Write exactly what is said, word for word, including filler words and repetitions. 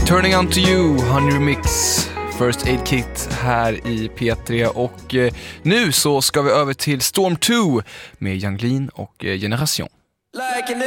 Turning On To You, Honey Mix, First Aid Kit här i P tre. Och eh, nu så ska vi över till Storm två med Young Lean och eh, Generation.